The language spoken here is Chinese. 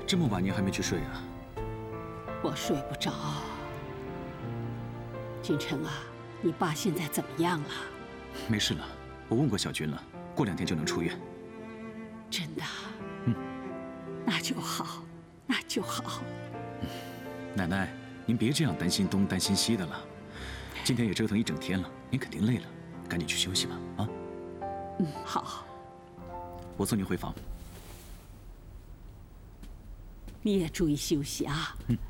这么晚您还没去睡啊？ 我睡不着。君臣啊，你爸现在怎么样了？ 没事了，我问过小军了，过2天就能出院。 真的？ 嗯， 那就好，那就好。 奶奶，您别这样担心东担心西的了。今天也折腾一整天了，您肯定累了，赶紧去休息吧。啊？ 好。 我送您回房。 你也注意休息啊。